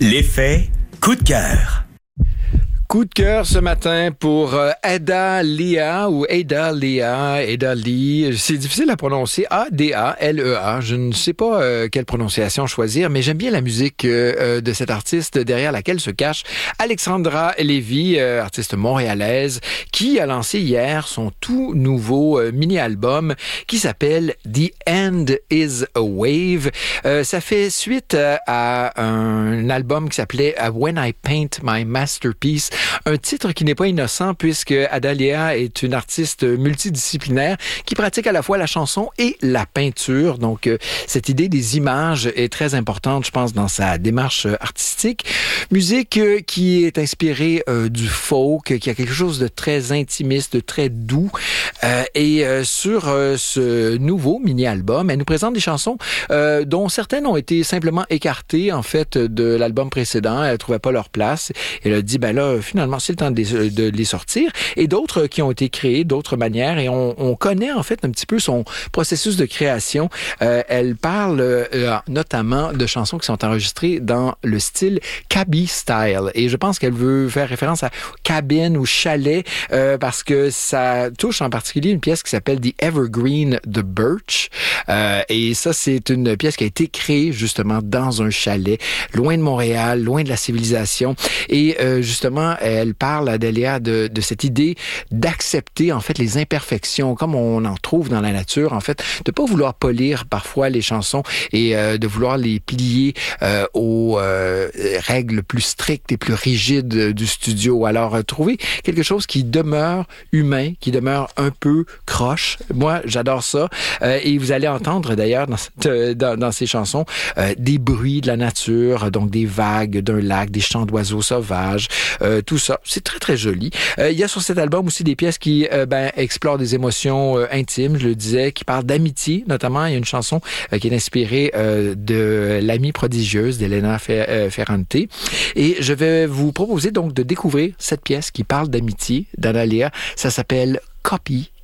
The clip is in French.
L'effet coup de cœur. Coup de cœur ce matin pour Ada Lea ou Ada Lee. C'est difficile à prononcer. A-D-A-L-E-A. Je ne sais pas quelle prononciation choisir, mais j'aime bien la musique de cette artiste derrière laquelle se cache Alexandra Lévy, artiste montréalaise, qui a lancé hier son tout nouveau mini-album qui s'appelle The End is a Wave. Ça fait suite à un album qui s'appelait When I Paint My Masterpiece. Un titre qui n'est pas innocent puisque Ada Lea est une artiste multidisciplinaire qui pratique à la fois la chanson et la peinture. Donc, cette idée des images est très importante, je pense, dans sa démarche artistique. Musique qui est inspirée du folk, qui a quelque chose de très intimiste, de très doux. Et sur ce nouveau mini-album, elle nous présente des chansons dont certaines ont été simplement écartées, en fait, de l'album précédent. Elle ne trouvait pas leur place. Elle a dit, ben là, finalement, c'est le temps de les sortir. Et d'autres qui ont été créées d'autres manières. Et on connaît, en fait, un petit peu son processus de création. Elle parle notamment de chansons qui sont enregistrées dans le style cabby style. Et je pense qu'elle veut faire référence à cabine ou chalet parce que ça touche en particulier une pièce qui s'appelle The Evergreen de Birch. Et ça, c'est une pièce qui a été créée justement dans un chalet, loin de Montréal, loin de la civilisation. Et justement, elle parle à Ada Lea de cette idée d'accepter en fait les imperfections, comme on en trouve dans la nature, en fait, de pas vouloir polir parfois les chansons et de vouloir les plier aux règles plus strictes et plus rigides du studio. Alors, trouver quelque chose qui demeure humain, qui demeure un peu croche. Moi, j'adore ça. Et vous allez entendre d'ailleurs dans ces chansons des bruits de la nature, donc des vagues d'un lac, des chants d'oiseaux sauvages, tout ça. C'est très, très joli. Il y a sur cet album aussi des pièces qui explorent des émotions intimes, je le disais, qui parlent d'amitié, notamment. Il y a une chanson qui est inspirée de L'amie prodigieuse d'Elena Ferrante. Et je vais vous proposer donc de découvrir cette pièce qui parle d'amitié d'Ada Lea. Ça s'appelle Copy